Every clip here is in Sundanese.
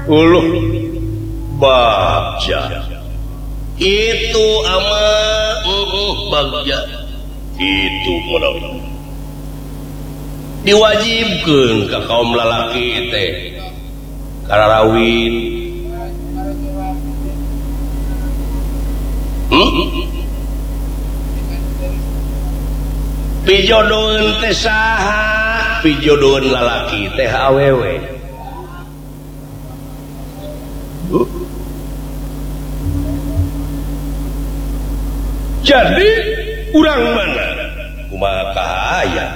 uluh bagja itu amat bagja itu menawi diwajibkeun ka kaum lalaki teh kararawin pijodohan teh saha pijodohan lalaki teh awewe jadi urang mana kumaha kahaya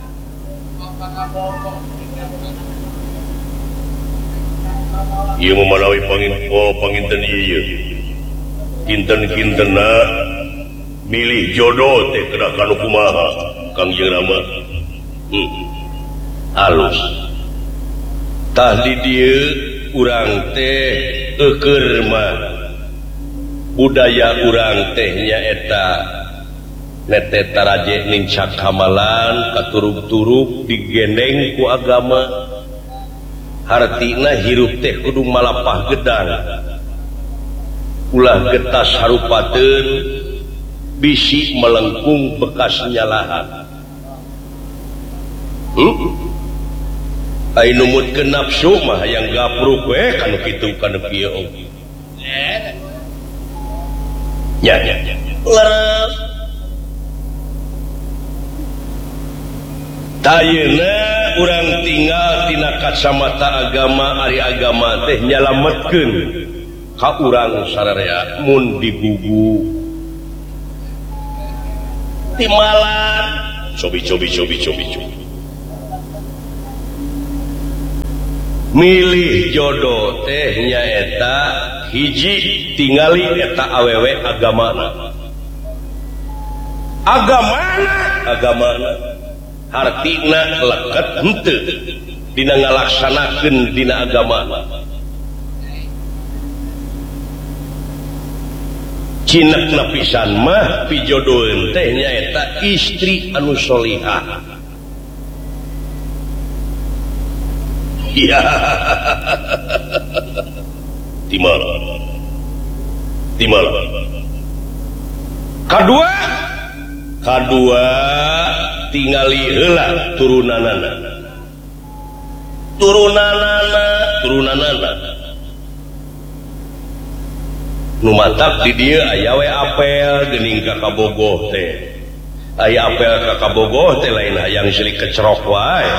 ieu menawi panginten ieu kinten-kintena milih jodoh teh kedah kanu kumaha Kang Rama halus tah di dieu urang teh eukeur mah budaya urang teh nya eta nete taraje ning cakamalan katurug-turug digendeng ku agama hartina hirup teh kudu malapah gedang ulah getas harupateun bisi melengkung bekas nyalahan ai numutkeun nafsu mah hayang gapruk we kanu kitu kanu kieu nya leres tayeuna urang tinggal tina kacamata agama ari agama teh nyalametkeun ka urang sararea mun dibubu timalan cobi milih jodoh teh nyaeta hiji tingali eta awewe agamana hartina leket henteu dina ngalaksanakeun dina agamana cinekna pisan mah pijodoheun teh nyaeta istri anu solihah ya timala kadua tingali heula turunanana nu mantap di dieu aya we apel geuning ka kabogoh teh aya apel ka kabogoh teh lain hayang silik kecrok wae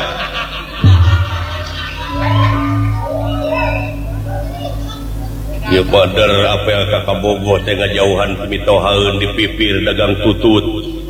ieu bader apel ka kabogoh teh ngajauhan pimitohaeun di pipir dagang tutut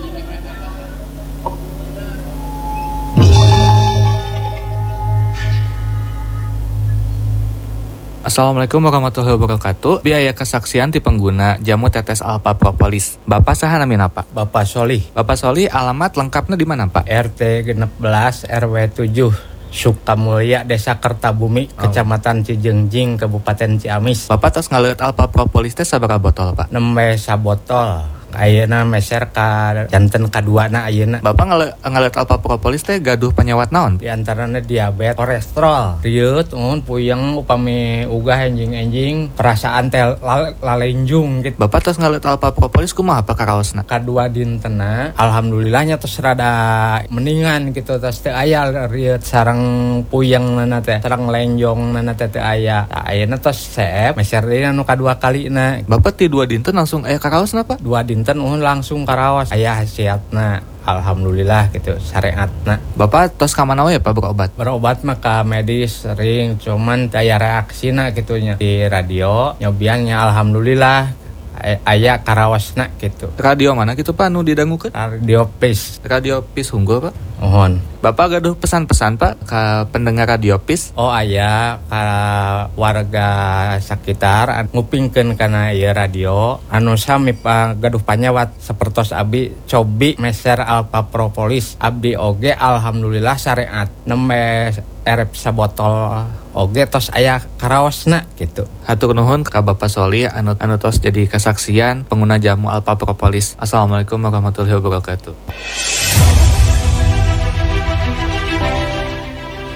Assalamualaikum warahmatullahi wabarakatuh. Biaya kesaksian ti pengguna jamu tetes alpha propolis. Bapak saha namina Pak? Bapak Solih. Bapak Solih, alamat lengkapnya di mana Pak? RT 16 RW 7 Sukamulya Desa Kertabumi, Kecamatan Cijengjing, Kabupaten Ciamis. Bapak tos ngaleut alpha propolis teh sabaraha botol Pak? 6 sabotol. Ayeuna meser ka janten kaduana ayeuna. Bapak ngaleut alpha propolis teh gaduh penyewat naon? Di antaranya diabetes, kolesterol, riut, puyeng upami ugah enjing-enjing, perasaan teh lalenjung gitu. Bapak tos ngaleut alpha propolis kumaha Pak karaosna? Kadua dintena alhamdulillahnya tos rada mendingan gitu, tos teu aya riut sareng puyeng nana teh, sareng lenjong nana teh teu aya. Ayeuna tos sep meser deui anu kadua kalina. Bapak ti dua dinten langsung aya karaosna Pak? Dua dinten langsung karaos aya hasiatna alhamdulillah gitu syariatna. Bapak tos ka mana we Pak berobat mah ka medis sering cuman daya reaksina gitunya di radio nyobiannya alhamdulillah aya karawasna gitu. Radio mana gitu Pak nu didangukeun? Radio PIS unggul Pak. Mohon. Bapak gaduh pesan-pesan Pak ke pendengar Radio PIS? Oh aya ka warga sekitar ngupingkeun kana ieu radio anu sami gaduh panyawat sapertos abdi cobi meser alpha propolis abdi oge alhamdulillah syariat nembe erep sabotol oge tos aya karaosna gitu. Hatur nuhun ka Bapak Solih anu tos jadi kesaksian pengguna jamu alpha propolis. Assalamualaikum warahmatullahi wabarakatuh.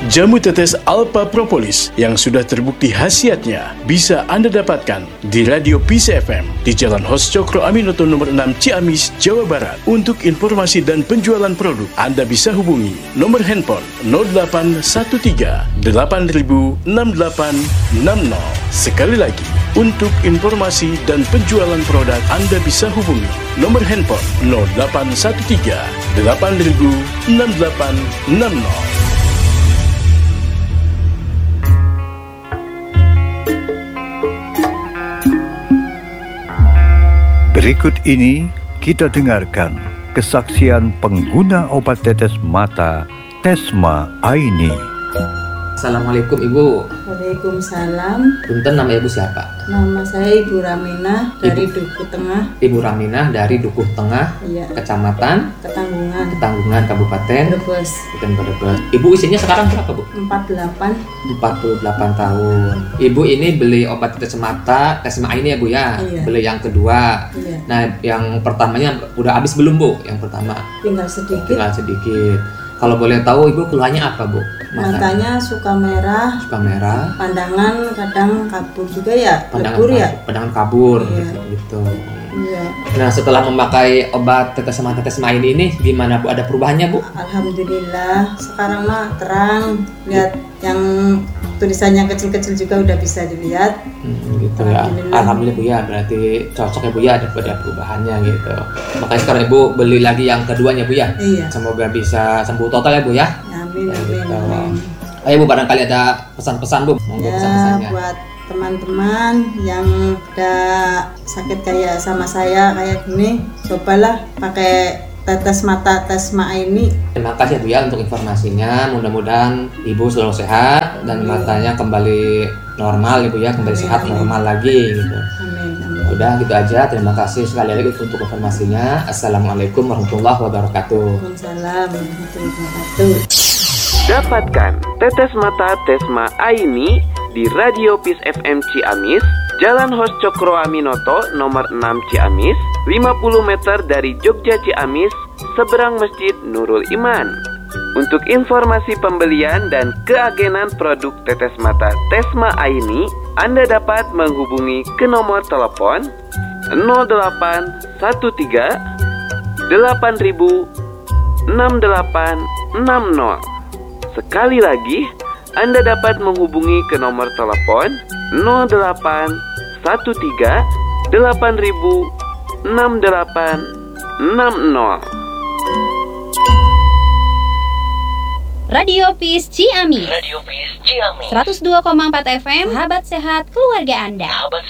Jamu tetes Alpha Propolis yang sudah terbukti khasiatnya bisa Anda dapatkan di Radio Peace FM di Jalan Hos Cokro Aminoto nomor 6 Ciamis, Jawa Barat. Untuk informasi dan penjualan produk, Anda bisa hubungi nomor handphone 0813 8000 6860. Sekali lagi, untuk informasi dan penjualan produk, Anda bisa hubungi nomor handphone 0813 8000 6860. Berikut ini kita dengarkan kesaksian pengguna obat tetes mata Tesma Aini. Assalamualaikum Ibu. Waalaikumsalam. Punten, nama Ibu siapa? Nama saya Ibu Raminah dari Dukuh Tengah. Ibu Raminah dari Dukuh Tengah, Iya. Kecamatan Ketanggungan, Kabupaten Brebes. Brebes. Ibu usianya sekarang berapa, Bu? 48. 48 tahun. Ibu ini beli obat tetes mata Tesma ini ya, Bu ya? Iya. Beli yang kedua. Iya. Nah, yang pertamanya udah habis belum, Bu? Yang pertama Tinggal sedikit. tinggal sedikit. Kalau boleh tahu Ibu keluhannya apa, Bu? Matanya suka merah, suka merah, pandangan kadang kabur juga ya, lebur ya. pandangan kabur Iya. gitu. Iya. Nah, setelah memakai obat tetes mata Tesma ini gimana, Bu? Ada perubahannya, Bu? Alhamdulillah, sekarang mah terang. Lihat yang tulisannya kecil-kecil juga udah bisa dilihat. Gitu ya. Alhamdulillah, Bu ya. Berarti cocok ya, Bu ya, ada perubahannya gitu. Makanya sekarang Ibu beli lagi yang keduanya, Bu ya. Iya. Semoga bisa sembuh total ya, Bu ya. Amin, amin, Gitu. amin. Ayo, Bu, barangkali ada pesan-pesan, Bu. Monggo Ya, pesan-pesannya. buat teman-teman yang udah sakit kayak sama saya kayak gini, cobalah pakai tetes mata Tesma ini. Terima kasih, Bu ya, untuk informasinya. Mudah-mudahan Ibu selalu sehat dan matanya kembali normal, Ibu ya, kembali sehat normal lagi gitu. Amin, amin. Udah gitu aja. Terima kasih sekali lagi untuk informasinya. Assalamualaikum warahmatullahi wabarakatuh. Waalaikumsalam warahmatullahi wabarakatuh. Dapatkan tetes mata Tesma Aini di Radio Peace FM Ciamis, Jalan Hos Cokro Aminoto nomor 6 Ciamis, 50 meter dari Jogja Ciamis, seberang Masjid Nurul Iman. Untuk informasi pembelian dan keagenan produk tetes mata Tesma Aini, Anda dapat menghubungi ke nomor telepon 0813 8000 6860. Sekali lagi, Anda dapat menghubungi ke nomor telepon 0813 8000 6860. Radio Peace Ciamis. 102,4 FM. Sahabat sehat keluarga Anda.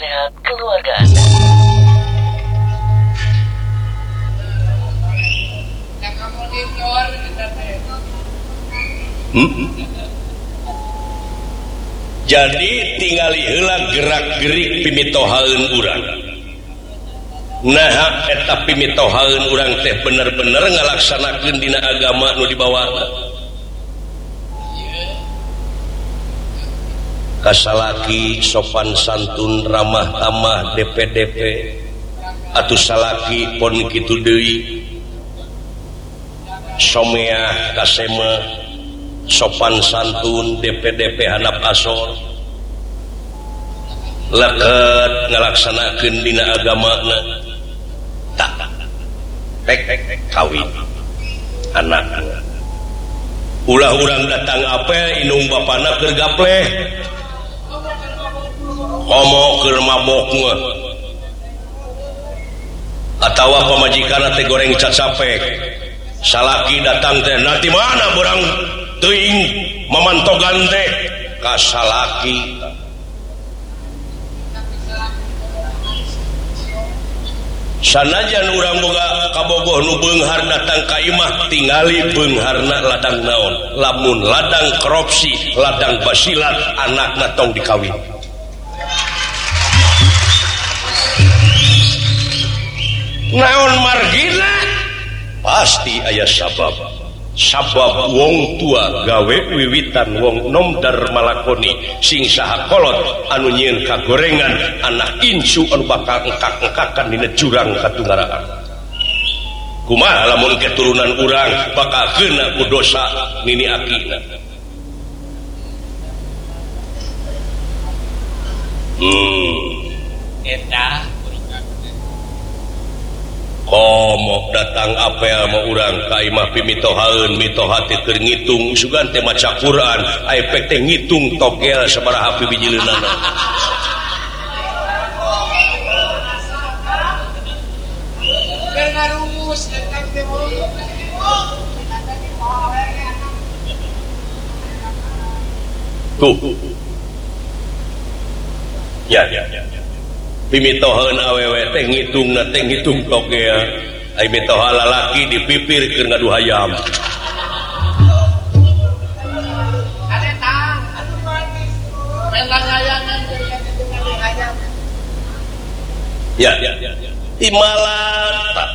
Jadi tingali heula gerak-gerik pimitohaeun urang. Nah, eta pimitohaeun urang teh bener-bener ngalaksanakeun dina agama nu dibawana. Kasalaki sopan santun ramah tamah DP-DP atuh salaki pon kitu deui someah kasema sopan santun DP-DP handap asor leket ngalaksanakeun dina agamana tak pek kawin anak ulah urang datang apel inung bapana keur gapleh komo keur mabok mah atawa pamajikanna teh goreng cacapek salaki datang teh nanti mana berang teuing mamantogan teh ka salaki sanajan urang boga kabogoh nu beunghar datang ka imah tingali beungharna ladang naon lamun ladang korupsi ladang basilat anakna tong dikawin naon margina pasti aya sabab wong tua gawe wiwitan wong nom dar malakoni sing saha kolot anu nyieun kagorengan anak insu anu bakal engkak-engkakan dina jurang katunggaraan kumaha lamun keturunan urang bakal keuna ku dosa nini akina Komok datang apel mau urang ka imah pimitohaeun mitoha teh keur ngitung sugan teh maca Quran efek teh ngitung togel sabaraha pibijilleunana. Tuh. Ya. Pimitohaeun awewe teh ngitungna teh ngitung togel. Ai mitoha lalaki dipipir keur ngadu hayam. Ya. Imalata.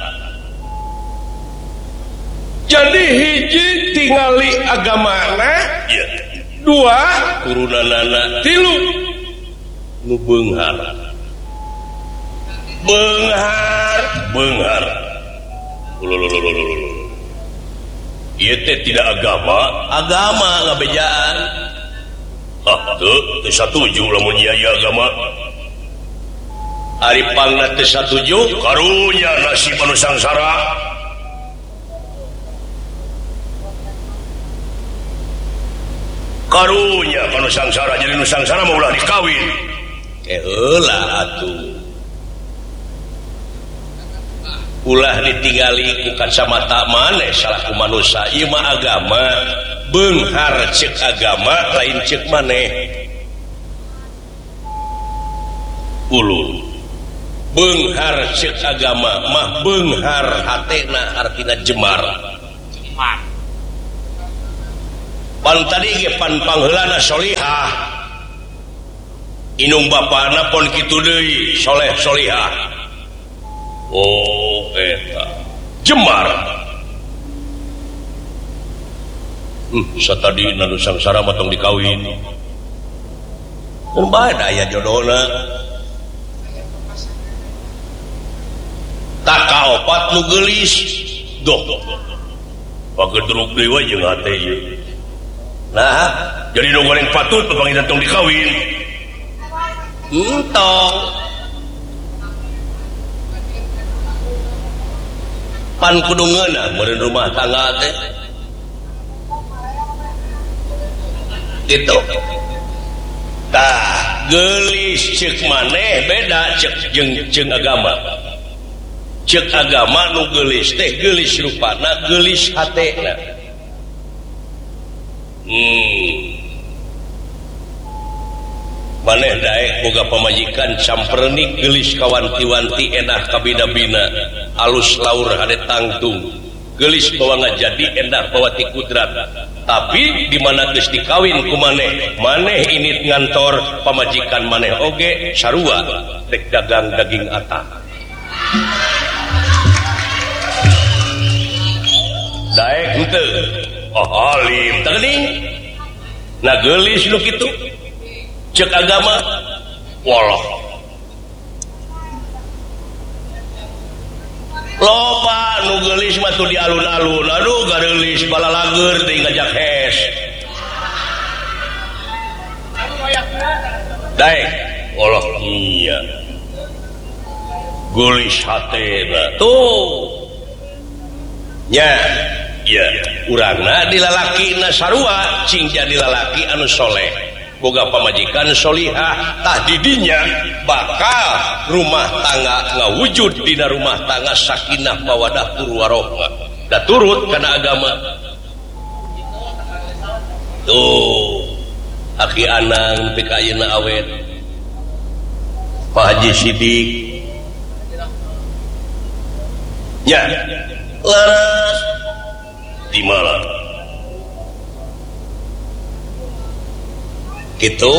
Jadi hiji tingali agamana, ya. Dua turunanana, tilu nu beunghar. Beunghar. Ieu teh tidak agama ngabejaan. Teu satuju lamun ieu agama. Ari pangna teu satuju karunya nasib anu sangsara. Karunya anu sangsara jadi nu sangsara mah ulah dikawin. Heula atuh. Ulah ditinggali ku kacamata maneh salaku manusia ieu mah agama beunghar ceuk agama lain ceuk maneh ulul beunghar ceuk agama mah beunghar hatena artina jemar pan tadi ge pan pangheulana solihah inung bapana pon kitu deui soleh solihah. Oh, eta jemar. Satadi nanu sangsara matong dikawin. Mun bae aya jodohna. Tak kaopat nu geulis. Doh. Pagedruk deui we jeung hate ieu. Nah, jadi nu goreng patut papangidan tong dikawin. Entong. Pan kudu ngeunah meureun rumah tangga teh gitu. Tah geulis ceuk maneh beda ceuk jeung agama. Ceuk agama nu geulis teh geulis rupana geulis hatena. Maneh daek boga pamajikan camprenik geulis kawanti-wanti endah kabina-bina alus laur hade tangtung geulis bawa ngajadi endah bawati kudrat tapi di mana geus dikawin ku maneh ini ngantor pamajikan maneh oge sarua rek dagang daging atah daek henteu alim tah geuning nah geulis nu kitu cek agama walah loba nu geulis mah tuh di alun-alun aduh gareulis balalager teh ngajak hes daek walah iya geulis hatena tuh nya ya urangna di lalakina sarua cing jadi lalaki anu soleh boga pamajikan solihah tah didinya bakal rumah tangga ngawujud dina rumah tangga sakinah mawadah warahmah da turut kana agama tuh aki anang nepi ka ayeuna awet Pak Haji Sidik nya laras di malam gitu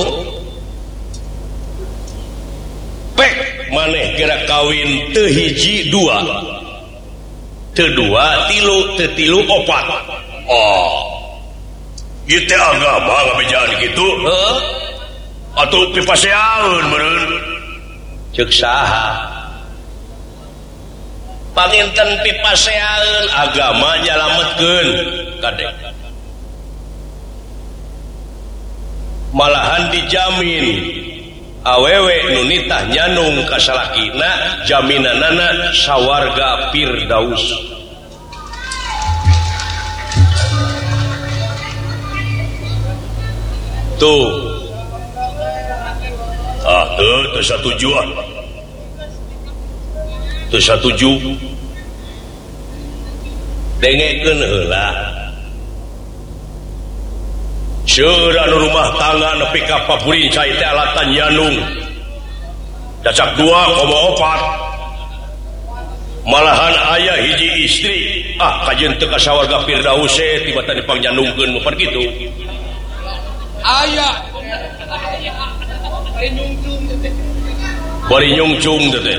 pek maneh gerak kawin teu hiji dua teu dua tilu teu tilu opat ieu teh agama ngabejaan kitu heuh atuh pipaseaeun meureun ceuk saha panginten pipaseaeun agama nyalametkeun kadek malahan dijamin awewe nu nitah nyanung ka salakina jaminanana sawarga Firdaus. Tuh teu satuju teu satuju dengekeun heula seueur anu rumah tangga nepi ka papurin cai teh alatan nyanung dacak 2,4 malahan aya hiji istri kajeun teu ka sawarga Firdaus tiba tadi pangnyanungkeun mun kitu aya bari nyungcung teh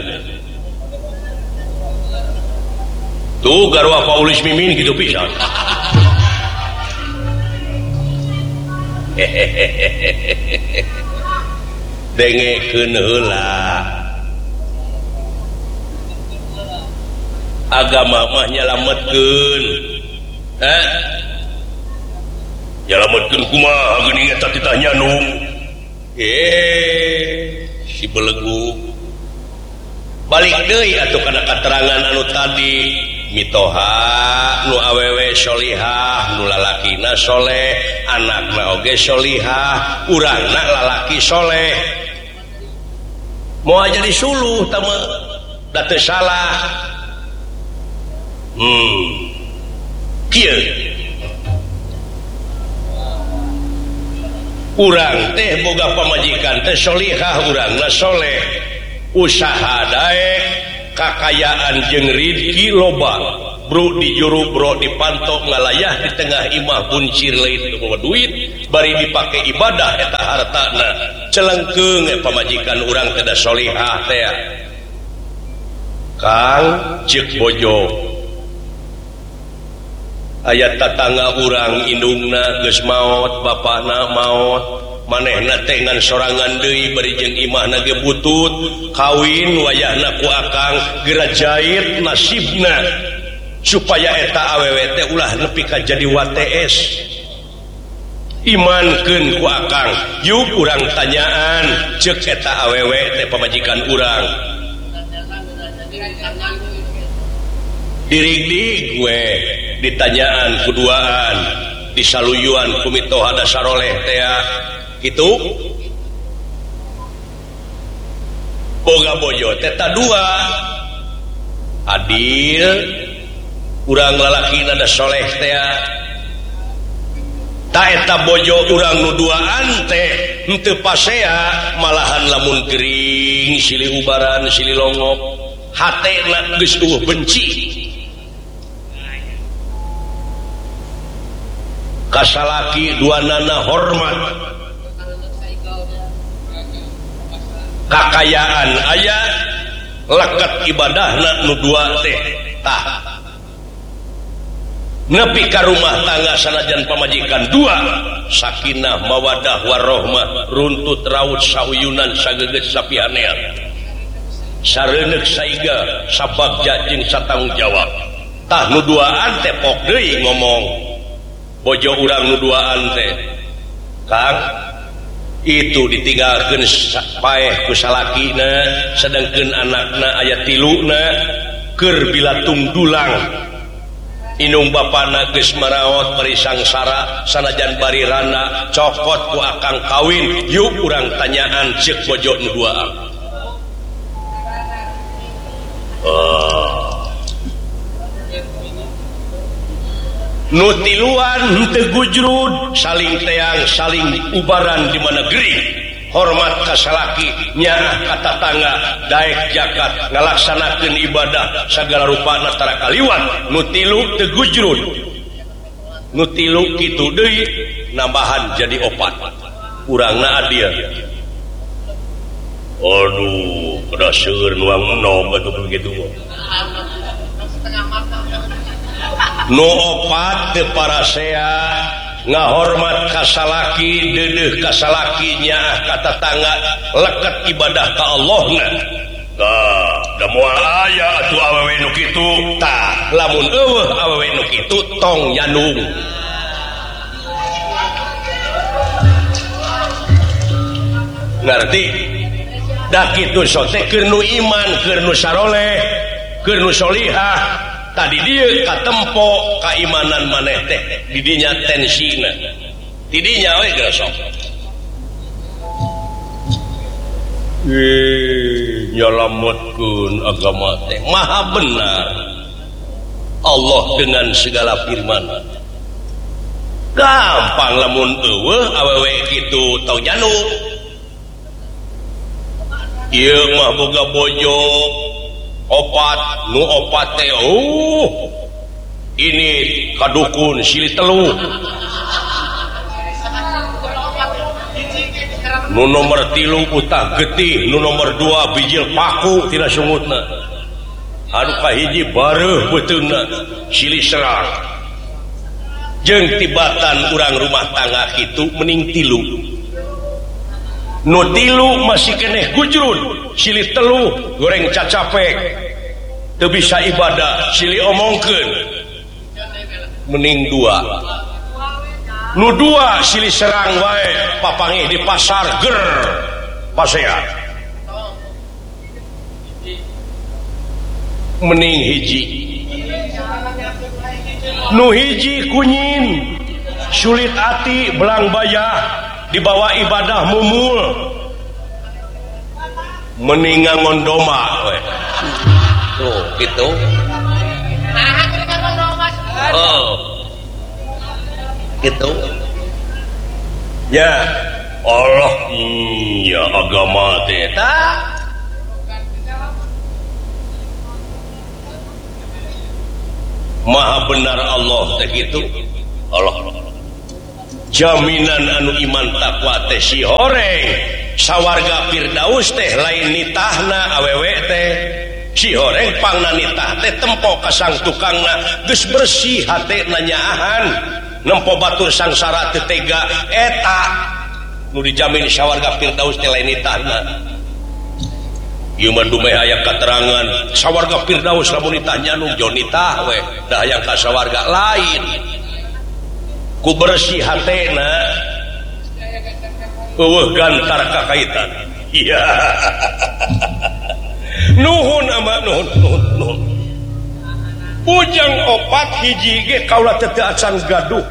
tuh garwa Paulis Mimin gitu pisan dengekeun heula agama mah nyalametkeun nyalametkeun kumaha geuning eta titah nyanung si belegu balik deui atuh kana katerangan anu tadi mitoha nu awewe sholihah nu lalakina soleh anakna oge sholihah urangna lalaki soleh moal jadi suluh tama da teu salah kieu urang teh boga pamajikan teh sholihah urangna soleh usaha dae kakayaan jeung rizki loba bro di juru bro dipantok ngalayah di tengah imah buncir lain bawa duit bari dipake ibadah eta hartana celengkeung pamajikan urang teh da sholihah teh Kang ceuk bojo aya tatangga urang indungna geus maot bapana maot manehna teh ngan sorangan deui bari jeung imahna ge butut kawin wayahna ku akang geura jait nasibna supaya eta awewe teh ulah nepi ka jadi WTS imankeun ku akang yuk urang tanyaan ceuk eta awewe teh pamajikan urang dirig gue ditanyaan kuduaan disaluyuan kumitoha da saroleh teh gitu boga bojo teta 2 adil urang lalakina da soleh teh ta eta bojo urang nu duaan teh henteu pasea malahan lamun gering silih ubaran silih longok hatena geus benci kasalaki duanana hormat kakayaan aya lekat ibadahna nu dua teh tah nepi ka rumah tangga sanajan pamajikan 2 sakinah mawadah warohmah runtut raut sauyunan sageget sapihanean sareuneuh saiga sabagja jeung satanggung jawab tah nu duaan teh pok deui ngomong bojo urang nu duaan teh Kang itu ditinggalkeun paeh ku salakina sedengkeun anakna aya 3 keur bilatung dulang inung bapana geus maraot bari sangsara sanajan bari rana cokot ku akang kawin yuk urang tanyaan ceuk bojo nu duaan nutiluan henteu gujrud saling teang saling ubaran di mana gering hormat ka salaki nyaah ka tatangga daek jakat ngalaksanakeun ibadah sagala rupana tara kaliwat nutilu teu gujrud nutilu kitu deui nambahan jadi 4 urangna adil aduh kada seueur nuang enom atuh begitu nu 4 teu parasea ngahormat ka salaki deudeuh ka salaki nyaah ka tatangga leket ibadah ka Allahna tah da moal aya atuh awewe nu kitu tah lamun eueuh awewe nu kitu tong nyanung ngarti dak kitu sote keur nu iman keur nu saroleh keur nu solihah tadi dieu katempo kaimanan maneh teh didinya tensina didinya we geus sok nyalametkeun agama teh maha benar Allah dengan segala firman gampang lamun eueuh awewe kitu tau janu ieu mah boga bojo opat nu opat teh ini kadukun silih telu nu nomor 3 utah getih nu nomor 2 bijil paku tina sungutna anu kahiji bareuh beuteungna silih serang jeung tibatan urang rumah tangga kitu mending 3 nu 3 masih keneh gujrun silih 3 goreng cacapek teu bisa ibadah silih omongkeun mending 2 nu 2 silih serang wae papangih di pasar ger pasehat mending hiji nu hiji kunyin sulit hati belang bayah dibawa ibadah mumul mending ngangon doma we tuh gitu gitu ya Allah iya agama teh maha benar Allah teh gitu Allah jaminan anu iman takwa teh si horeng sawarga Firdaus teh lain nitahna awewe teh si horeng pangna nitah teh tempo ka sang tukangna geus bersih hate nanyaahan nempo batur sangsara teu tega eta nu dijamin sawarga Firdaus teh lain nitahna ieu mah dumeh aya katerangan sawarga Firdaus lamun ditanya nu jon nitah we da hayang ka sawarga lain ku bersih hatena eueuh gantar kakaitan iya nuhun ama nuhun ujang opat hiji ge kaula teu acan gaduh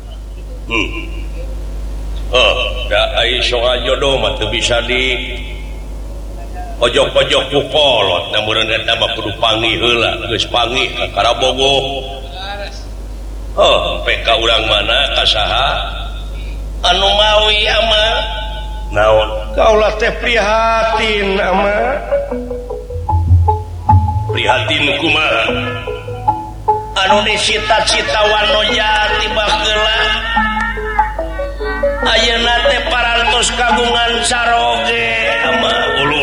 da ai soal jodoh mah teu bisa di pojok-pojok ku kolot namun eta mah kudu panggih heula geus panggih ka Karabogo peka urang mana ka saha anu mawi ama naon kaula teh prihatin ama prihatin kumaha anu disita-cita wanoja tiba geula ayeuna teh parantos kagungan saroge ama ulu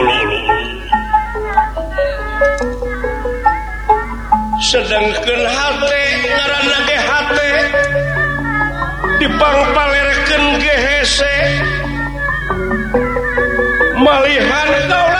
sedengkeun hate ngaranna ge hate dipangpalerkeun ge hese malihan